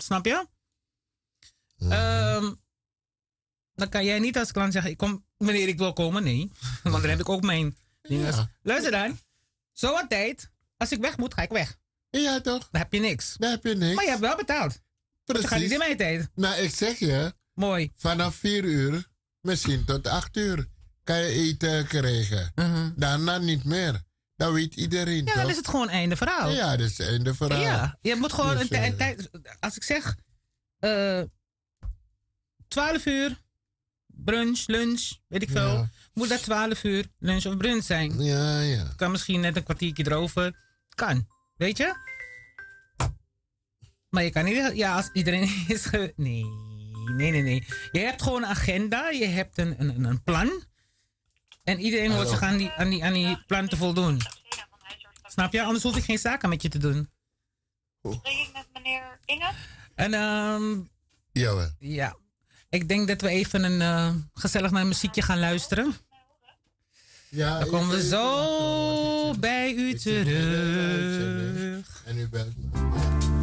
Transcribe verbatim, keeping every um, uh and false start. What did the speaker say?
snap je? Mm. Um, dan kan jij niet als klant zeggen, ik kom wanneer ik wil komen. Nee, want dan heb ik ook mijn dingen. Ja. Luister dan, zo wat tijd. Als ik weg moet, ga ik weg. Ja, toch? Dan heb je niks. Dan heb je niks. Maar je hebt wel betaald. Precies. Dan gaat niet in mijn tijd. Nou, ik zeg je. Mooi. Vanaf vier uur, misschien tot acht uur, kan je eten krijgen. Uh-huh. Daarna niet meer. Dat weet iedereen. Ja, toch? dan is het gewoon einde verhaal. Ja, dat is het einde verhaal. Ja, je moet gewoon dus, een tijd. Als ik zeg uh, twaalf uur, brunch, lunch, weet ik veel. Ja. Moet dat twaalf uur lunch of brunch zijn? Ja, ja. Kan misschien net een kwartiertje erover. Kan, weet je? Maar je kan niet. Ja, als iedereen is. Ge... Nee, nee, nee, nee. Je hebt gewoon een agenda, je hebt een, een, een plan. En iedereen hoort zich aan die, aan, die, aan die plan te voldoen. Snap je? Anders hoef ik geen zaken met je te doen. Spreek ik met meneer Inge? En, um, Jawel. Ja. Ik denk dat we even een uh, gezellig naar een muziekje gaan luisteren. Ja, dan komen we zo bij u terug. En u belt me.